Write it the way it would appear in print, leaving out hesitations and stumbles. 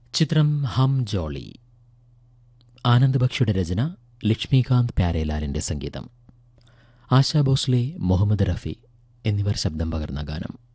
ചിത്രം ഹം ജോളി. ആനന്ദ് ബക്ഷിയുടെ രചന, ലക്ഷ്മികാന്ത് പ്യാരേലാലിന്റെ സംഗീതം. ആശാ ഭോസ്ലെ, മുഹമ്മദ് റഫി എന്നിവർ ശബ്ദം പകർന്ന ഗാനം.